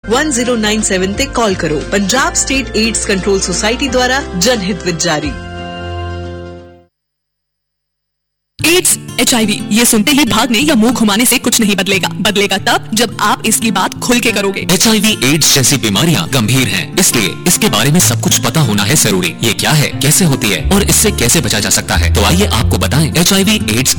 1097 ਤੇ ਕਾਲ ਕਰੋ। Punjab state AIDS control society ਦੁਆਰਾ जनहित विद जारी। एड्स, HIV, ये सुनते ही भागने या मुंह घुमाने से कुछ नहीं बदलेगा। बदलेगा तब जब आप इसकी बात खुल के करोगे। HIV, एड्स जैसी बीमारियां गंभीर हैं, इसलिए इसके बारे में सब कुछ पता होना है जरूरी। ये क्या है, कैसे होती है और इससे कैसे बचा जा सकता है, तो आइए आपको बताएं। HIV, ads